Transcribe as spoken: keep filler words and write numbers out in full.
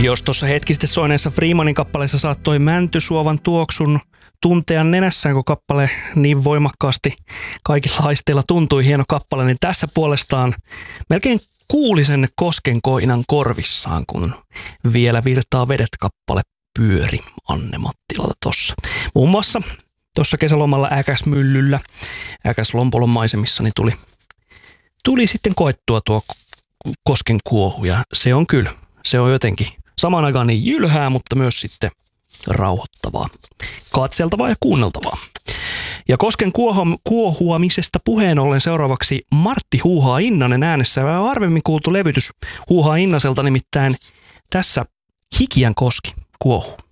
Jos tuossa hetki sitten soineessa Freemanin kappaleessa saattoi mäntysuovan tuoksun tuntea nenässään, kun kappale niin voimakkaasti kaikilla haisteilla tuntui hieno kappale, niin tässä puolestaan melkein kuuli sen koskenkoinan korvissaan, kun Vielä virtaa vedet kappale pyöri Anne Mattilalta tossa. Muun muassa tuossa kesälomalla Äkäsmyllyllä, Äkäslompolon maisemissa, niin tuli, tuli sitten koettua tuo kosken kuohu ja se on kyllä, se on jotenkin samaan aikaan niin jylhää, mutta myös sitten rauhoittavaa, katseltavaa ja kuunneltavaa. Ja kosken kuohu- kuohuamisesta puheen ollen seuraavaksi Martti Huuhaa Innanen äänessä. Vähän harvemmin kuultu levytys Huuhaa Innaselta, nimittäin tässä Hikiän koski kuohuu.